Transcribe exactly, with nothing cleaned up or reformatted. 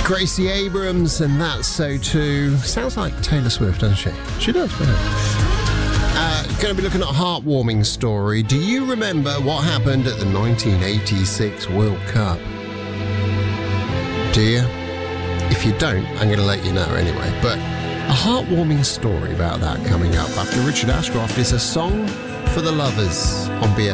Gracie Abrams, and That's So Too. Sounds like Taylor Swift, doesn't she? She does, doesn't it? Uh, going to be looking at a heartwarming story. Do you remember what happened at the nineteen eighty-six World Cup? Do you? If you don't, I'm going to let you know anyway. But a heartwarming story about that coming up after Richard Ashcroft is A Song for the Lovers on B F M.